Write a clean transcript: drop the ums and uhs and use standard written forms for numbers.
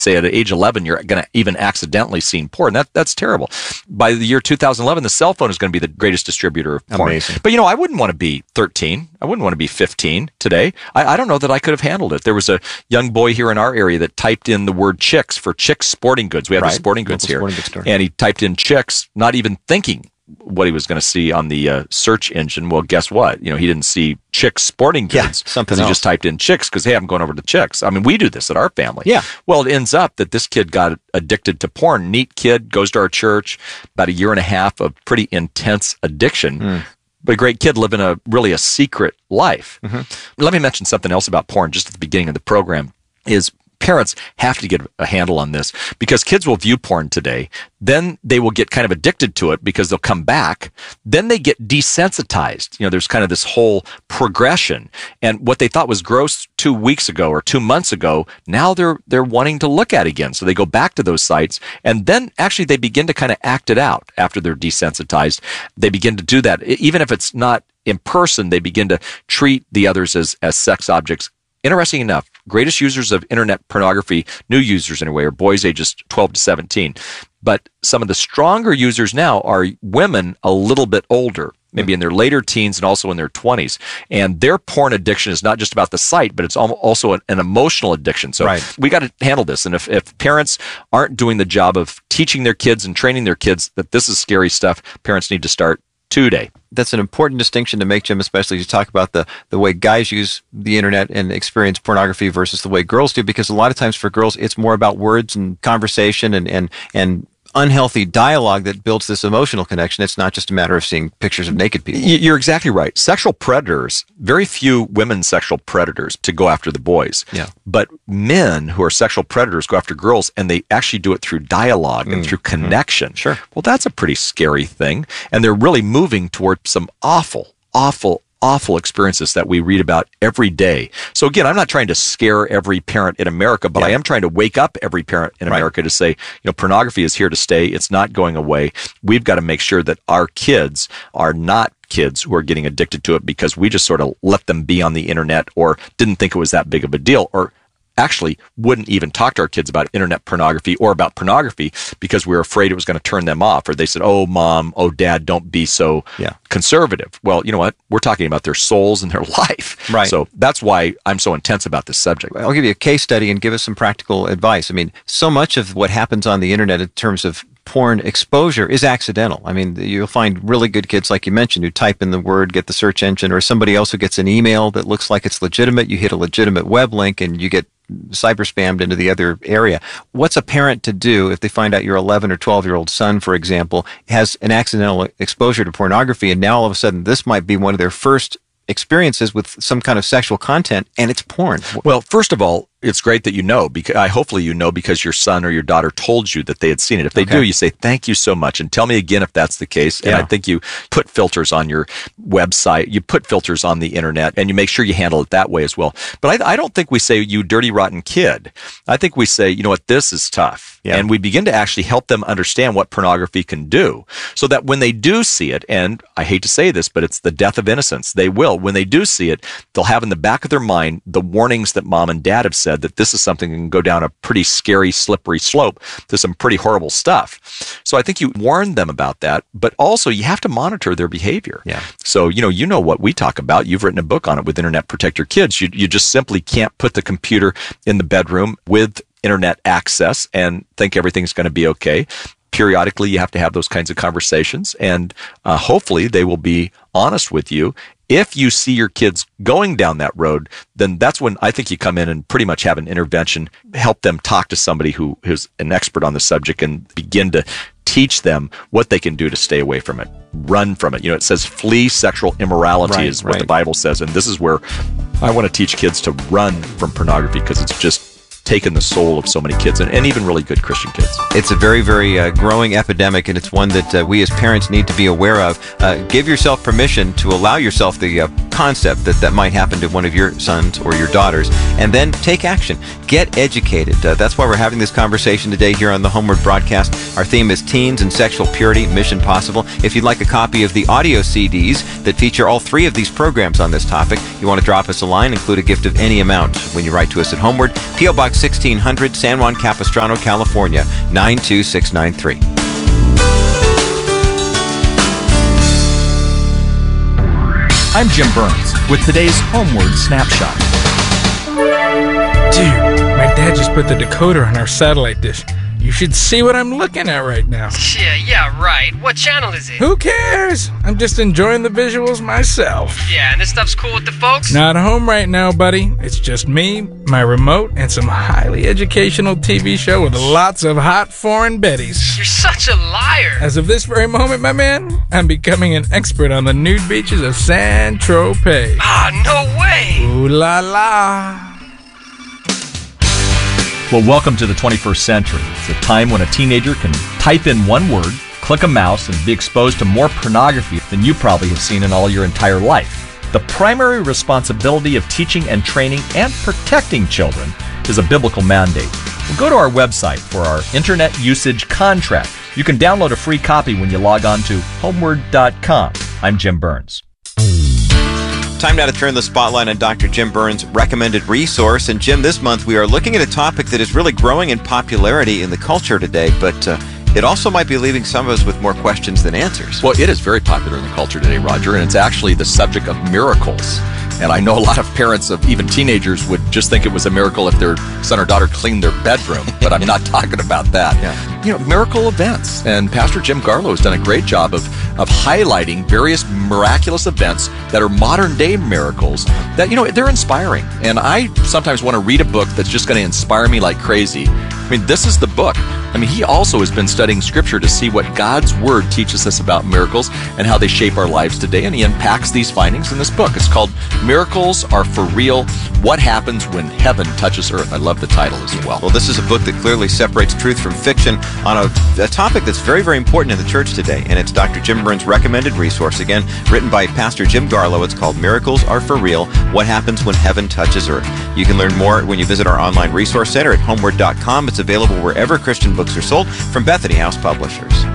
say at age 11, you're going to even accidentally seen porn. That's terrible. By the year 2011, the cell phone is going to be the greatest distributor of porn. Amazing. But, I wouldn't want to be 13. I wouldn't want to be 15 today. I don't know that I could have handled it. There was a young boy here in our area that typed in the word chicks for Chicks Sporting Goods. We have the sporting goods here. And he typed in chicks, not even thinking what he was going to see on the search engine. Well, guess what? He didn't see Chicks Sporting Goods. Something He else. just typed in chicks because, hey, I'm going over to Chicks. I mean, we do this at our family. Yeah. Well, it ends up that this kid got addicted to porn. Neat kid, goes to our church, about a year and a half of pretty intense addiction. But a great kid living really a secret life. Let me mention something else about porn just at the beginning of the program is parents have to get a handle on this because kids will view porn today. Then they will get kind of addicted to it because they'll come back. Then they get desensitized. There's kind of this whole progression. And what they thought was gross 2 weeks ago or 2 months ago, now they're wanting to look at again. So they go back to those sites and then actually they begin to kind of act it out after they're desensitized. They begin to do that. Even if it's not in person, they begin to treat the others as sex objects. Interesting enough, greatest users of internet pornography, new users anyway, are boys ages 12 to 17. But some of the stronger users now are women a little bit older, maybe in their later teens and also in their 20s. And their porn addiction is not just about the site, but it's also an emotional addiction. So we got to handle this. And if parents aren't doing the job of teaching their kids and training their kids that this is scary stuff, parents need to start today. That's an important distinction to make, Jim, especially as you talk about the way guys use the internet and experience pornography versus the way girls do, because a lot of times for girls, it's more about words and conversation and unhealthy dialogue that builds this emotional connection. It's not just a matter of seeing pictures of naked people. You're exactly right. Sexual predators, very few women sexual predators to go after the boys. Yeah. But men who are sexual predators go after girls, and they actually do it through dialogue and through connection. Sure. Well, that's a pretty scary thing. And they're really moving toward some awful experiences that we read about every day. So again, I'm not trying to scare every parent in America, but I am trying to wake up every parent in America to say, pornography is here to stay. It's not going away. We've got to make sure that our kids are not kids who are getting addicted to it because we just sort of let them be on the internet or didn't think it was that big of a deal, or actually wouldn't even talk to our kids about internet pornography or about pornography because we were afraid it was going to turn them off, or they said, oh, mom, oh, dad, don't be so conservative. Well, you know what? We're talking about their souls and their life. Right. So that's why I'm so intense about this subject. I'll give you a case study and give us some practical advice. I mean, so much of what happens on the internet in terms of porn exposure is accidental. I mean, you'll find really good kids, like you mentioned, who type in the word, get the search engine, or somebody else who gets an email that looks like it's legitimate. You hit a legitimate web link and you get cyber spammed into the other area. What's a parent to do if they find out your 11 or 12-year-old son, for example, has an accidental exposure to pornography, and now all of a sudden this might be one of their first experiences with some kind of sexual content, and it's porn? Well, first of all, it's great that hopefully you know because your son or your daughter told you that they had seen it. If they do, you say, thank you so much, and tell me again if that's the case. And I think you put filters on your website, you put filters on the internet, and you make sure you handle it that way as well. But I don't think we say, you dirty, rotten kid. I think we say, you know what, this is tough. Yeah. And we begin to actually help them understand what pornography can do so that when they do see it, and I hate to say this, but it's the death of innocence. They will. When they do see it, they'll have in the back of their mind the warnings that mom and dad have said that this is something that can go down a pretty scary, slippery slope to some pretty horrible stuff. So I think you warn them about that, but also you have to monitor their behavior. Yeah. So, you know what we talk about. You've written a book on it with Internet Protect Your Kids. You just simply can't put the computer in the bedroom with internet access and think everything's going to be okay. Periodically, you have to have those kinds of conversations, and hopefully they will be honest with you. If you see your kids going down that road, then that's when I think you come in and pretty much have an intervention, help them talk to somebody who's an expert on the subject and begin to teach them what they can do to stay away from it, run from it. It says flee sexual immorality is what the Bible says. And this is where I want to teach kids to run from pornography because it's just taken the soul of so many kids and even really good Christian kids. It's a very, very growing epidemic, and it's one that we as parents need to be aware of. Give yourself permission to allow yourself the concept that might happen to one of your sons or your daughters, and then take action. Get educated. That's why we're having this conversation today here on the Homeward broadcast. Our theme is Teens and Sexual Purity, Mission Possible. If you'd like a copy of the audio CDs that feature all 3 of these programs on this topic, you want to drop us a line, include a gift of any amount when you write to us at Homeward, P.O. Box 1600, San Juan Capistrano, California, 92693. I'm Jim Burns with today's Homeward Snapshot. Dude, my dad just put the decoder on our satellite dish. You should see what I'm looking at right now. Yeah, right. What channel is it? Who cares? I'm just enjoying the visuals myself. Yeah, and this stuff's cool with the folks? Not home right now, buddy. It's just me, my remote, and some highly educational TV show with lots of hot foreign betties. You're such a liar. As of this very moment, my man, I'm becoming an expert on the nude beaches of Saint-Tropez. Ah, no way. Ooh la la. Well, welcome to the 21st century. It's a time when a teenager can type in one word, click a mouse, and be exposed to more pornography than you probably have seen in all your entire life. The primary responsibility of teaching and training and protecting children is a biblical mandate. Well, go to our website for our internet usage contract. You can download a free copy when you log on to homeward.com. I'm Jim Burns. Time now to turn the spotlight on Dr. Jim Burns' recommended resource. And Jim, this month we are looking at a topic that is really growing in popularity in the culture today, but it also might be leaving some of us with more questions than answers. Well, it is very popular in the culture today, Roger, and it's actually the subject of miracles. And I know a lot of parents of even teenagers would just think it was a miracle if their son or daughter cleaned their bedroom, but I'm not talking about that. Yeah. You know, miracle events. And Pastor Jim Garlow has done a great job of highlighting various miraculous events that are modern day miracles that, you know, they're inspiring. And I sometimes want to read a book that's just going to inspire me like crazy. I mean, this is the book. I mean, he also has been studying Scripture to see what God's Word teaches us about miracles and how they shape our lives today, and he unpacks these findings in this book. It's called Miracles Are For Real, What Happens When Heaven Touches Earth. I love the title as well. Well, this is a book that clearly separates truth from fiction on a topic that's very, very important in the church today, and it's Dr. Jim Burns' recommended resource, again, written by Pastor Jim Garlow. It's called Miracles Are For Real, What Happens When Heaven Touches Earth. You can learn more when you visit our online resource center at homeward.com. It's available wherever Christian books are sold from Bethany House Publishers.